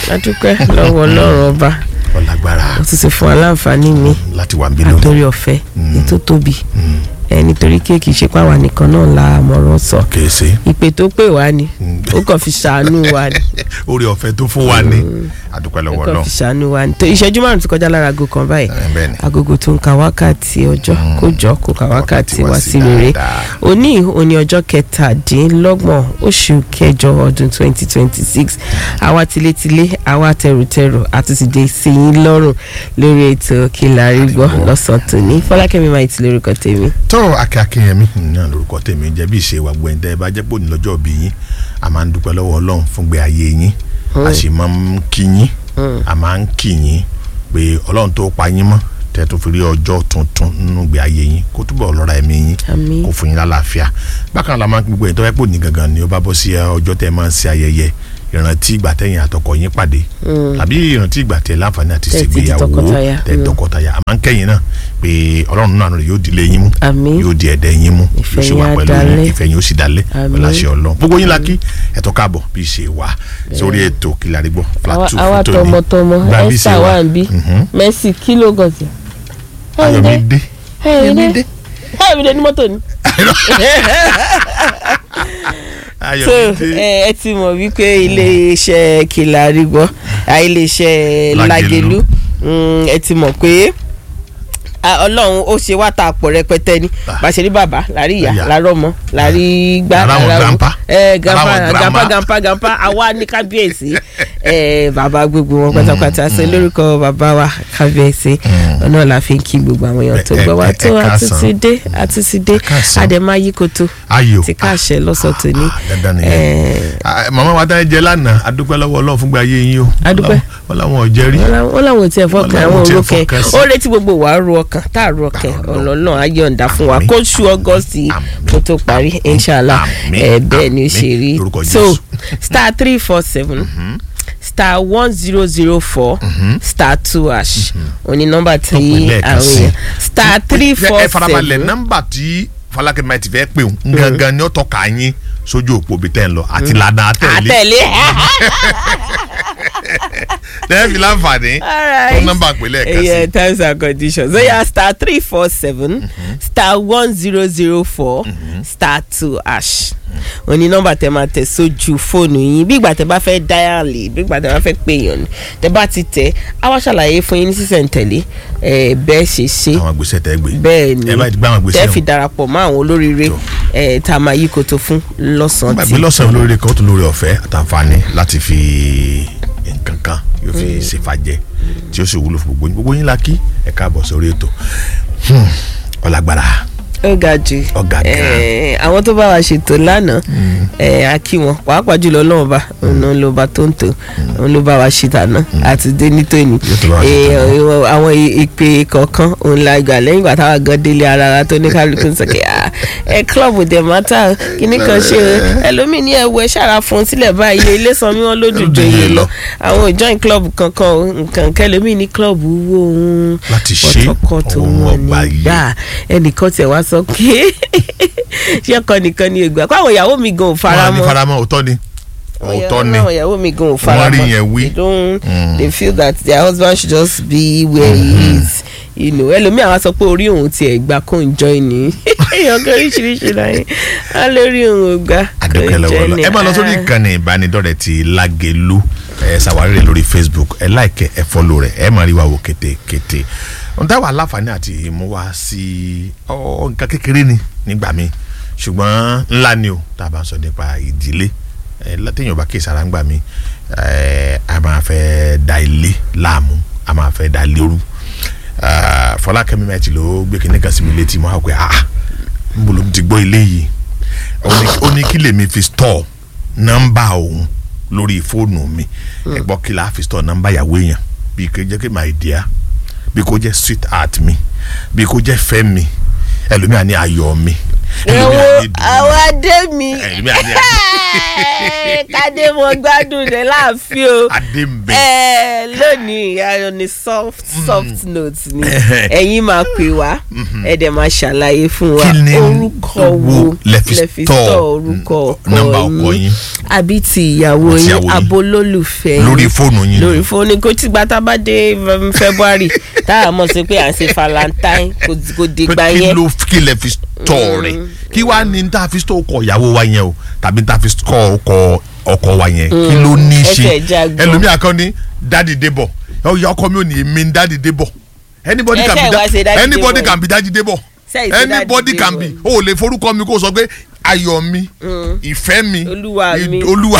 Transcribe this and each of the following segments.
adúpẹ́ lọ́wọ́ Ọlọ́run ọba ọlágbára ó ti ṣe fún aláǹfààní mi láti wà níbí lónìí àtòrí ọ̀fẹ́ ètò tóbi nítorí kéèkì ṣe pàwọn nìkan náà la mọ̀rọ̀ sọ kèsè ìpè tó pè wá ni ó kàn fi ṣàánú wa ni orí ọ̀fẹ́ tó fún wa ní adúpẹ́ lọ́wọ́ ó kàn náà fi ṣàánú wa ni tó ìṣẹ́jú márùn ti kọjá lára aago kan báyìí bẹ́ẹ̀ni agogo tó ń ka wákàtí ọjọ́ kó ka wákàtí wá sí rere òní ọjọ́ 17 oṣù kẹjọ ọdún 2026 àwa tilétilé àwa tẹrùtẹrù àti ti dé sí yín lọ́rùn lórí ètò Kí la rí gbọ́ lọ́sàn-án tòní Fọlákẹ́mi máa ti lórúkọ tèmi. tó akínyẹmí náà lórúkọ tèmi jẹ́ bí ìṣe wa gbẹ̀ǹdẹ́ bá jẹ́ pò ní lọ́jọ́ bí yín a máa ń dúpẹ́ lọ́wọ́ Ọlọ́run fún gbé ayé yín a sì máa ń kí yín a máa ń kí yín pé Ọlọ́run tó pa yín mọ́ tẹ́ tó fi rí ọjọ́ tuntun nínú gbé ayé yín kó túbọ̀ lọ́ra ẹ̀mí yín kó fún yín lálàáfíà bákan la máa ń gbogbo ìtọ́wẹ́ pò ní gangan ni ó bá bọ́ sí ọjọ́ tẹ́ máa ń ṣe ayẹyẹ ìrántí ìgbà tẹ́yìn àtọkọ yín pàdé tàbí ìrántí ìgbà tẹ́ láǹfààní àti ṣègbéyàwó tẹ́ tọkọtaya a máa ń kẹ́yìn náà pé Ọlọ́run náà yóò dilé yín mú yóò di ẹ̀dẹ̀ yín mú yóò sì wà pẹ̀lú yín ìfẹ́ yín ó sì dalẹ̀ pẹ̀lú àṣẹ Ọlọ́run gbogbo yín la kí ẹ̀tọ́ káàbọ̀ bí ṣe wà sórí ètò Kí la rí gbọ́ flat 2 àwa tọmọtọmọ ẹ̀sà wà ń bí Mercy kílò gọ̀ọ̀sì. Ayọ̀mídé ní mọ́tò ni. So ẹ ti mọ̀ wípé ilé-iṣẹ́ Kí la rí gbọ́ ilé-iṣẹ́ Lágelú ẹ ti mọ̀ pé Ọlọ́run ó ṣe wá ta àpọ̀ rẹpẹtẹ ni bá ṣe rí bàbá lárí ìyá lárí ọmọ lárí gbá gàmpá àwa ní kábíyèsí bàbá gbogbo wọn pátápátá ṣe lórúkọ bàbá wa kábíyèsí ọ̀nà la fi ń kí gbogbo àwọn èèyàn tó gbọ́ wá tó àtúntìdé àdèmá yíkoto ti káàṣẹ lọ́sọ̀tò ní. màmá wa tá ẹ jẹ lánàá adúpẹ́ lọ́wọ́ Ọlọ́run fún gbé ayé yín o adúpẹ́ wọn làwọn ò jẹ́ rí wọn làwọn ò tiẹ̀ fọkàn àwọn òrókè ó retí gbogbo wàá ru ọkàn tá a ru ọkàn ọlọ́nà ayọ̀ǹda fún wa kó ṣú August kó tó parí inshallah bẹ́ẹ̀ ni ó ṣe rí so *347 *1004 *2# òní nọ́mbà tí àwọn èèyàn *347. ẹ farabalẹ̀ nọ́mbà tí Fọlákẹ́mi máa ti fẹ́ pè ń gangan ni ó tọ́ka yín sójú òpó bí tẹ́ ń lọ àti lànà àtẹ̀lé lẹ́yìn láǹfààní tó nọ́mbà pẹ̀lẹ́ ẹ̀ka sí. yeah terms and conditions so yeah *347 *1004 *2# òní nọ́mbà tẹ́ máa tẹ̀ sójú fóònù yín bí ìgbà tẹ́ bá fẹ́ dáyàlì bí ìgbà tẹ́ bá fẹ́ pè yàn ni tẹ́ bá ti tẹ̀ á wá ṣàlàyé fún yín ní sísẹ̀ntẹ̀lé bẹ́ẹ̀ ṣe ṣe àwọn àgbésẹ̀ tẹ́ gbé bẹ́ẹ̀ ni tẹ́ fi darapọ̀ mọ́ àwọn olóríire tá a máa yí koto fún lọ́sàn-án tí. gbàgbé lọ́sàn-án olóríire kan ó tún lórí ọ̀fẹ́ àtàǹfààní láti fi nǹkan kan yóò fi ṣèfàjẹ tí ó sì wúlò fún gbogbo yín la kí ẹ káàbọ̀ sórí ètò ọlágbára ó ga jù àwọn tó bá wa ṣètò lánàá a kí wọn pàápàá jùlọ Ọlọ́run bá òun ló bá tó ń tò òun ló bá wa ṣe tàná àti dé nítòní àwọn ìpè kọ̀ọ̀kan òun la gbà lẹ́yìn ìgbà táwa gan délé ara tó ní kálukú ń sọ pé club dem mata kíní kan ṣe ẹlòmíì ní ẹwọ ẹ ṣàrà fún sílẹ̀ báyìí ilé sanmi wọn lójújọ yìí lọ àwọn ìjọyìn club kankan nǹkan kẹlòmíì ní club wo òun pọtọkọtò wọn nígbà ẹnìkan tẹ wá sọ pé ṣé ọkọ nìkan ni ìgbà kó àwọn ìyàwó mi gan ò faramọ́ òótọ́ ni àwọn ìyàwó mi gan ò faramọ́ they feel that their husband should just be where he is ẹlòmíì àwọn sọ pé orí òun tiẹ̀ gbà kó ń join ní ọkọ oríṣiríṣi láyé á lórí òun ò gbà kó ń join ní. ẹ máa lọ sórí ìkànnì ìbánidọ́rẹ̀ẹ́ ti Lágelú ẹ ṣàwárí rẹ lórí Facebook ẹ like ẹ follow rẹ ẹ máa rí wa wò kétékété ohun táwa aláǹfààní àti mú wá sí nǹkan kékeré ni nígbà míì ṣùgbọ́n ńlá ni o tá a bá ń sọ nípa ìdílé látẹ̀yìn ọba kéésì ara ń gbà mí a máa fẹ́ da ilé láàmú a máa fẹ́ da ilé rú Fọlákẹ́mi mẹ́tì ló gbé kinní kan sí mi létí mo á pé n bolo ti gbọ́ ilé yìí ó ní kí lèmi fi store nọ́mbà òun lórí fóònù mi ẹ gbọ́ kí la fi store nọ́mbà ìyàwó èèyàn bí kò jẹ́ kí my dear bí kò jẹ́ sweet heart mi bí kò jẹ́ fẹ́ mi ẹlòmíà ní ayọ̀ mi àwọn adé mi kádé mo gbádùn rẹ láàfin o lónìí ayọ̀ ní soft note ni ẹ̀yin máa pè wá ẹ dẹ̀ máa ṣàlàyé fún wa orúkọ wo lẹ fi tọ́ orúkọ ọkọ yín àbí ti ìyàwó yín abolólùfẹ́ yín lórí fóònù kò tí gbàtà bá dé February tá a mọ̀ sí pé à ń ṣe Valentine kò dìgbà yẹn. kí lẹ fi tọ́ rẹ̀ kí wàá ní tá a fi tọ́ ọkọ ìyàwó wa yẹn o tàbí tá a fi tọ́ ọkọ wa yẹn kí ló ní í ṣe ẹlòmíà kan ní Daddy Debo ọkọ mi ò ní èmi Daddy Debo anybody can be Daddy Debo anybody can be o lè forúkọ mi kó sọ pé ayọ̀ mi ìfẹ́ mi olúwa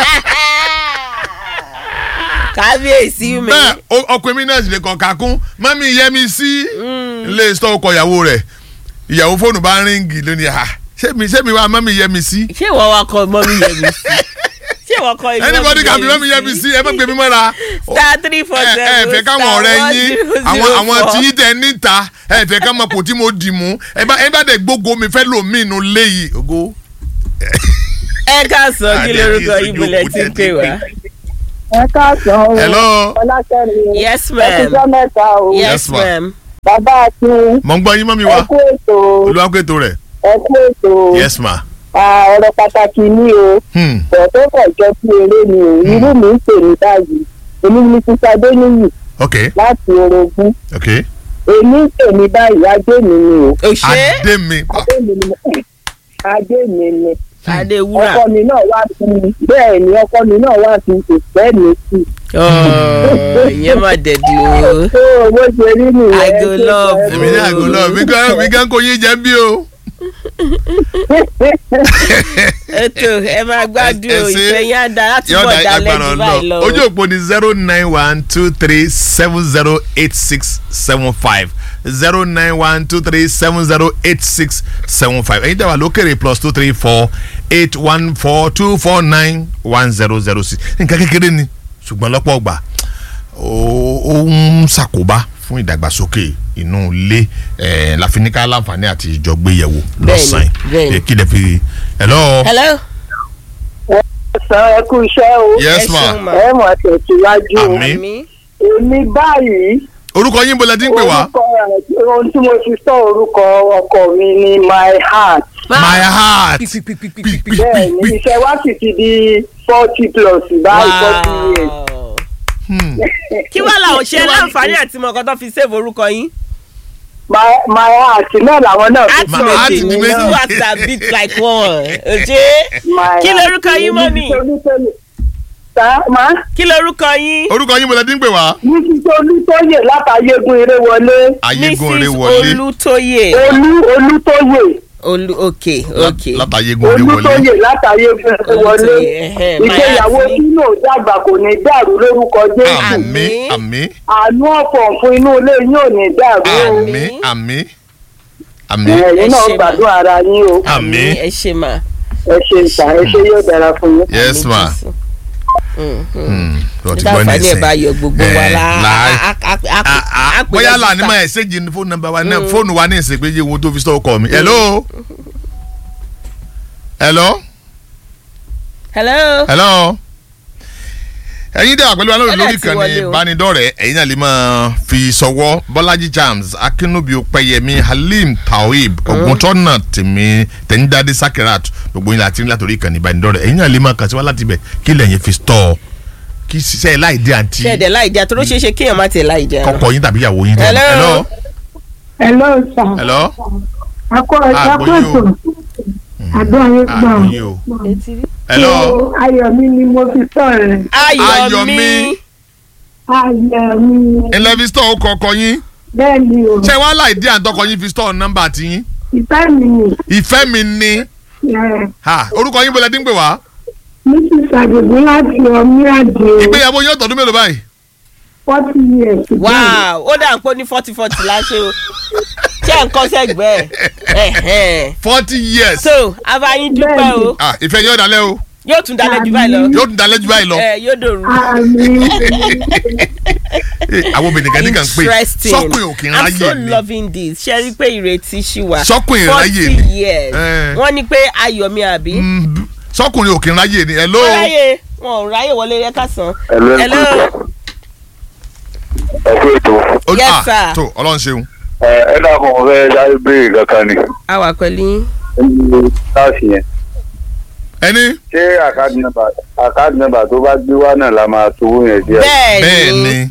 kábíyèsí mi. bẹ́ẹ̀ ọkùnrin mi náà sì lè kàn kákún mọ́mí yẹmi sí ilé sọ ọkọ ìyàwó rẹ̀ ìyàwó fóònù bá ríngì lónìí ṣé mi wá mọ́mí yẹmi sí. ṣé ìwọ wa kọ mọ́mí yẹmi sí. ṣé ìwọ kọ ìwọ anybody can be mọ́mí yẹmi sí ẹ má gbé mi mọ́ra. *347 ẹ fẹ́ káwọn ọ̀rẹ́ yín àwọn tí yín tẹ níta ẹ fẹ́ ká mọ̀ kò tí mo dì mú ẹ bá dẹ̀ gbógo mi fẹ́ lò mí inú léyìí. ẹ ká sọ kí lórúkọ ibùlẹ̀ tí ń pè wá. ẹ káàsán o. hello. Ọlákẹ́mi. yes ma'am. ẹkúnjọ́ mẹ́ta o. yes ma'am. bàbá Akin. mo ń gbọ́ yín mọ́mí wa. ẹ kú ètò. olúwa kú ètò rẹ̀. ẹ kú ètò. yes ma. ọ̀rọ̀ pàtàkì ni o. ọ̀rọ̀ tó kọ̀ jọ sí eré ni o. irú mi ń pè ní báyìí. èmi ni sísá Adéníyì. ok. láti Orogún. ok. èmi ń pè ní báyìí Adé mi ni o. òṣè. Adé mi. Adé mi ni. Adéwúrà. ọkọ mi náà wá sí bẹ́ẹ̀ ni ọkọ mi náà wá sí ìfẹ́ mi sí. ìyẹn má dẹ̀dí o. owó ṣe rí nìyẹn. I go love. èmi ní I go love mi gan kò yín jẹ́ bí o. ètò ẹ máa gbádùn o ìfẹ́ yẹn á da láti bọ̀ dalẹ̀ jù báyìí lọ. ojú òpó ni 09123708675 09123708675 ẹ̀yin tẹ́wà lókèrè +2348142491006 nǹkan kékeré ni ṣùgbọ́n lọ́pọ̀ ọgbà ó ń ṣàkóbá fún ìdàgbàsókè inú ilé láfiníkà láǹfààní àti ìjọgbéyẹ̀wò lọ́sàn-án kí lè fi hello. hello. ẹ kú iṣẹ́ o. yes ma. ẹ mọ̀ tẹ̀síwájú o. àmín. èmi báyìí. orúkọ yín bọ́lá tí ń pè wá. ohun tí mo fi sọ orúkọ ọkọ mi ni my heart. my heart. bẹ́ẹ̀ ni iṣẹ́ wa sì ti di 40+ báyìí 40 years. kí wàá làwọn ṣe láǹfààní àti mọ̀ọ́kọ́ tó fi save orúkọ yín. my heart náà làwọn náà fi my heart ni méjì. two hearts are beat like one. kí lorúkọ yín mọ́mì. kí lorúkọ yín. orúkọ yín bọ́lá tí ń pè wá. mrs Olútóyè látàyégún Erewọlé. ayégún Erewọlé. mrs Olútóyè. Olútóyè. ok. látàyégún Erewọlé. Olútóyè látàyégún Erewọlé. ìgbéyàwó sínú dàgbà kò ní dàrú lórúkọ Jésù. àmín àmín. àánú ọ̀pọ̀ fún inú ilé yín ò ní dàrú. àmín àmín àmín. ẹ̀yin náà gbádùn ara yín o. àmín. ẹ ṣe mà. ẹ ṣe ìta ẹ ṣe yóò dára fún yín. yes ma. dáfàdé ẹ̀ bá yọ gbogbo wa la. bóyá là ní ma ẹ̀ ṣéjì ní fóònù nọ́mbà wa náà fóònù wa ní ìsèpéjì wo tó fi sọ ọkọ mi. hello. hello. hello. hello. ẹ̀yin dẹ́ àpẹẹrẹ wa lórí ìkànnì ìbánidọ́rẹ̀ẹ́ ẹ̀yin náà lè máa fi sọwọ́ Bọ́lájí James Akínúbí Ọpẹ́yẹmí Halim Taoib Ògúntọ́nà Tẹ̀yìndádé Sakirat gbogbo yín láti látòrí ìkànnì ìbánidọ́rẹ̀ẹ́ ẹ̀yin náà lè máa kàn sí wa láti bẹ̀ kí lẹ́yìn fi stọ̀ kí ṣiṣẹ́ láìdí àǹtí. ṣẹ̀dẹ̀ láìdí àti ló ṣeé ṣe kéèyàn má tẹ̀ láìdí àná. kọ́kọ́ yín tàbí ìyàwó yín. hello. hello sir. hello. akọ́ṣọ́ àdúrà gbọ́n. hello. Ayọ̀mí ni mo fi sọ rẹ̀. Ayọ̀mí. ilẹ̀ fi stọ̀ ọkọ̀ ọkọ yín. bẹ́ẹ̀ ni o. ṣé wàá láìdí àǹtọ́kọ yín fi stọ̀ nọ́mbà tí yín. ìfẹ́ mi ni. ìfẹ́ mi ni. orúkọ yín bọ́lá dín pè wá. mrs Adigun láti Ọmí Àdé. ìgbéyàwó yóò tọdún mélòó báyìí. 40 years. wow ó dà ń pọ́ ní 40 láṣẹ o ṣé ẹ̀ ń kọ́ sẹ́gbẹ́ ẹ̀. 40 years. so abayin dúpẹ́ o. ìfẹ́ yóò dalẹ̀ o. yóò tún dalẹ̀ jù báyìí lọ. yóò tún dalẹ̀ jù báyìí lọ. yóò dòru. àwọn obìnrin kan ní kàn pé interesting. sọ́kùnrin òkè I'm ńláyè so ni loving this ṣe rí pé ìrètí ṣì wà Sọ́kùnrin ìráyè 40 ni. years wọ́n ní pé ayọ̀mí àbí. sọ́kùnrin òkè ńláyè ni hello. ráyè wọn ò ráyè wọlé rẹ kásán. Hello. ẹ kú ètò. Yes, sir. tó Ọlọ́run ṣeun. ẹ dàpọ̀ mo fẹ́ dárí béèrè kankan ni. a wà pẹ̀lú yín. táàsì yẹn. ẹni. ṣé àkáàdì nọ́mbà tó bá gbé wá náà la máa tówó yẹn díẹ̀. bẹ́ẹ̀ ni.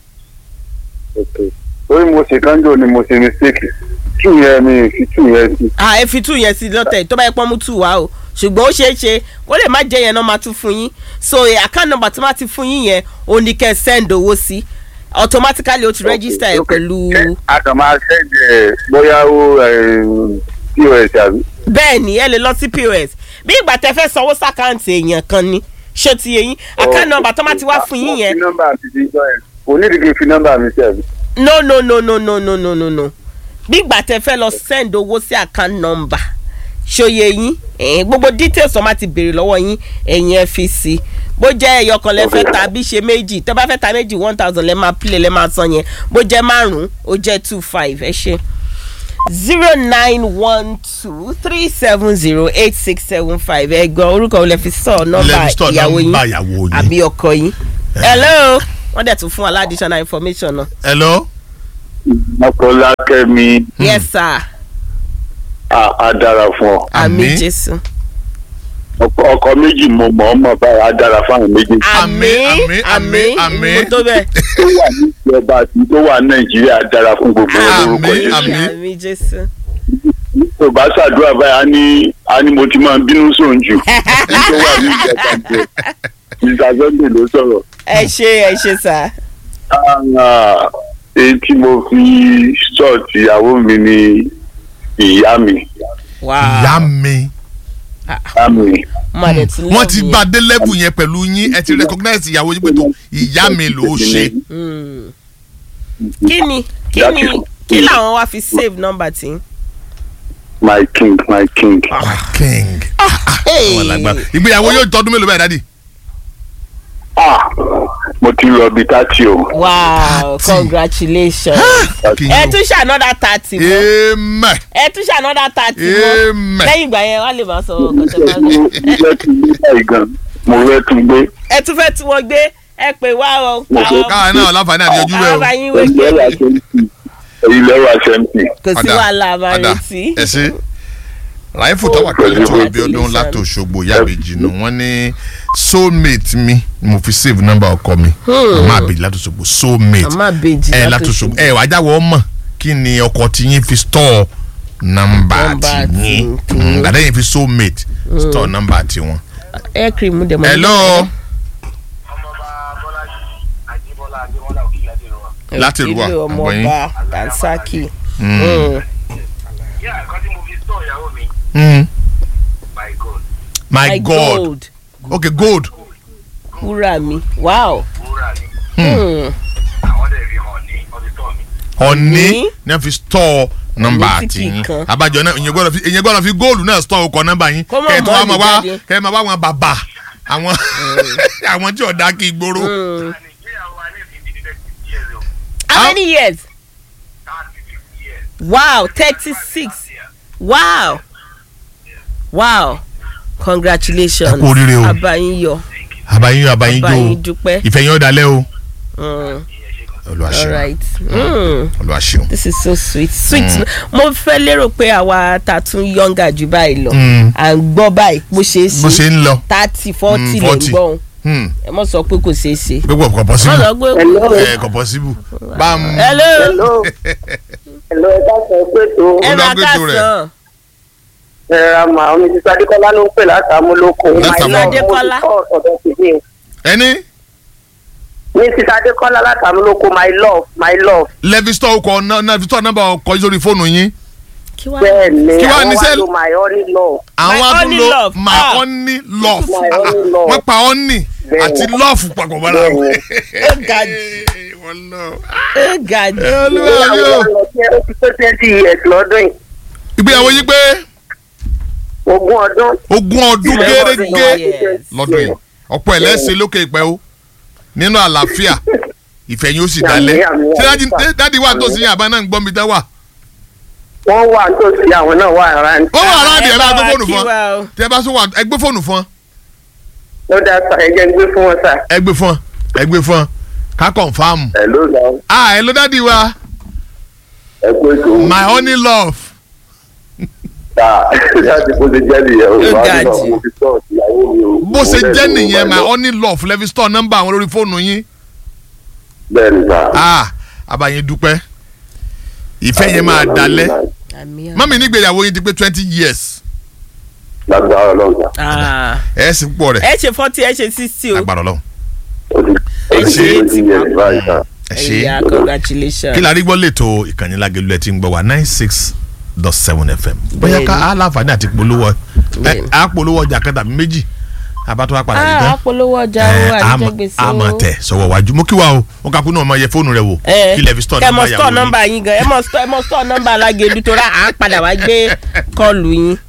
lórí mo ṣe kánjọ ni mo ṣe mistake tù yẹn mi fi tù yẹn sí. ẹ fi 2 yẹn sí lọ́tẹ̀ tó bá yẹ pọ́n mú 2 wá o ṣùgbọ́n ó ṣeé ṣe ó lè má jẹ́ yẹn náà máa tún fún yín so account number tó máa ti fún yín yẹn ó ní kẹ́ send owó sí automatically ó ti register ẹ pẹ̀lú. a kàn máa ṣẹ́ǹdì bóyá ó POS àbí. bẹ́ẹ̀ ni ẹ lè lọ sí POS bí ìgbà tẹ́ fẹ́ sanwó sàkáǹtì èèyàn kan ni ṣé ti yé yín account number tó máa ti wá fún yín yẹn. kò ní ìdíje fi nọ́mbà mi sí àbí. no bí ìgbà tẹ́ fẹ́ lọ send owó sí account number ṣòye yín gbogbo details tó máa ti béèrè lọ́wọ́ yín ẹ̀yin ẹ fi sí bó jẹ́ ẹyọkan lẹ fẹ́ ta bí ṣe méjì tó bá fẹ́ ta méjì 1000 lẹ máa play lẹ máa san yẹn bó jẹ́ 5 ó jẹ́ 25 ẹ ṣe 0912-370-8675 ẹgbẹ́ orúkọ olè fi sọ nọ́mbà ìyàwó yín àbí ọkọ yín. hello wọ́n dẹ̀ tún fún aládìsọ́nà information náà. hello. Ọkọlákẹ́mi. yes sir. a dára fún ọ. àmín Jésù. ọkọ méjì mo mọ̀ ọ́ mọ̀ báyìí a dára fún àwọn méjì. àmín mo tó bẹ́ẹ̀. tó wà ní ìjọba àti tó wà Nàìjíríà dára fún gbogbo olórúkọ Jésù. àmín Jésù. tó bá ṣàdúrà báyìí a ní mo ti máa bínú sóun jù. tó wà ní ìjọba jẹ ìsàsọ́ndè ló sọ̀rọ̀. ẹ ṣe sà. èyí tí mo fi ṣọ́ọ̀tì ìyàwó mi ni ìyá mi. ìyá mi. wọ́n ti bá dé level yẹn pẹ̀lú yín ẹ ti recognize ìyàwó yín pé tó ìyá mi ló ṣe. kí làwọn wá fi save number tí. my king. ìgbéyàwó yóò tọdún mélòó báyìí dádì. mo ti lọ bí 30 o. wow congratulations. ẹ tún ṣe another 30 mọ́. amen. ẹ tún ṣe another 30 mọ́. amen. lẹ́yìn ìgbà yẹn wọ́n lè máa sọ ọkọ̀ tó bá gbé. mo fẹ́ tún gbé. ẹ tún fẹ́ tún wọn gbé ẹ pè wá o. káà náà láǹfààní àti ojú rẹ o. àwọn yín wé gbé. ilé wa ṣe ń pì. kò sí wàhálà àmàrètí. ẹ ṣe láìfò tó wà pẹ̀lú tó Abíọ́dún láti Òṣogbo Ìyábẹ̀jì nù wọ́n ní soulmate mi mo fi save number ọkọ mi Mama Abeji láti Òṣogbo soulmate láti Òṣogbo ẹ wàá jáwọ́ mọ̀ kí ni ọkọ tí yín fi store number ti yín àdéhìn fi soulmate store number ti wọn. air cream dẹ̀ mọ́. hello. láti ìlú wa ọmọọba Dansaki. my God. Okay, gold. Wúrà mi. Wow. Honey na fi store number àti yín. Abájọ náà ìyẹn gbọ́dọ̀ fi góòlù náà store ọkọ̀ number yín. Kẹ́ tó wá máa wá kẹ́ máa wá wọn bàbá àwọn tí ọ̀dà kì í gbòòrò. How many years? 36 years. Wow, 36. Wow. Wow. Congratulations. Ẹ kú oríire o. Abayin yọ. Abayin dúpẹ́. Ìfẹ́ yín ó dalẹ̀ o. All right. Olúwaṣeun. This is so sweet. Mo fẹ́ lérò pé àwa ta tún younger jù báyìí lọ. À ń gbọ́ báyìí bó ṣe ń lọ. 30, 40 lè ń gbọ́. Ẹ mọ̀ sọ pé kò ṣeé ṣe. Gbogbo kò possible. Kò possible. Hello. Hello, ẹ ká sọ pé tó. Ẹ máa ká sàn. Àmà omi ti Adékọ́lá ló ń pè látàmúlòkó. Adékọ́lá. ẹni. Mrs. Adékọ́lá látàmúlòkó my love. lẹ́fíṣọ́ ọkọ̀ lẹ́fíṣọ́ nọ́mbà ọkọ̀ sórí fóònù yín. bẹ́ẹ̀ni àwọn wá lo my only love. àwọn wá lo my only love. wọ́n pa honey àti love papọ̀ bọ́lá wọn. ó ga jù. ìyàwó lọ sí ó ti tó 20 years lọ́dún yìí. ìgbéyàwó yín pé. 20 ọdún gẹ́gẹ́ lọ́dún yìí ọ̀pọ̀ ẹlẹ́sìn lókè ìpẹ́ o nínú àlàáfíà ìfẹ́ yín ó sì dalẹ̀ ṣé dáàdi wà tó sí yín àbá náà ń gbọ́ mi dá wà. wọ́n wà tó sí àwọn náà wà around. ó wà around ẹ̀ bá gbé fóònù fún ọ tẹ bá sọ wà ẹ gbé fóònù fún ọ. ó dáa sá ẹ jẹ́ gbé fún wọn sá. ẹ gbé fún ọ ká confam. hello sá. hello dáàdi wa. ẹ kú ètò. my honey love. láti bó ṣe jẹ́ nìyẹn bó ṣe jẹ́ nìyẹn my honey love lẹ́fi store nọ́mbà àwọn lórí fóònù yín. bẹ́ẹ̀ni sá. abayín dúpẹ́ ìfẹ́ yẹn máa dalẹ̀ mami nígbèyàwó yín ti pé 20 years. lágbára Ọlọ́run sá. ẹ sì pọ̀ rẹ̀. ẹ ṣe 40 ẹ ṣe 60 o. lágbára Ọlọ́run. ẹ ṣe ẹ̀yà congratulations. kí la rí gbọ́ lẹ́tọ̀ ìkànnì Lágelú ẹ ti ń gbọ́ wa 96.7 FM. bóyá ká aláǹfààní àti polówó polówó ọjà kan tàbí méjì abatọ́ apàdé nìkan. polówó ọjà owó àdìjẹ́ gbèsè o. àmọ̀ tẹ̀ sọ̀wọ́ wájú mo kí wa o wọn kà kú náà máa yẹ fóònù rẹ wò kí lè fi store nọ́mbà yàwó yín. kẹ́ mọ̀ store nọ́mbà yín gan ẹ mọ̀ store nọ́mbà Lágelú tó rà á padà wá gbé kọ́ọ̀lù yín.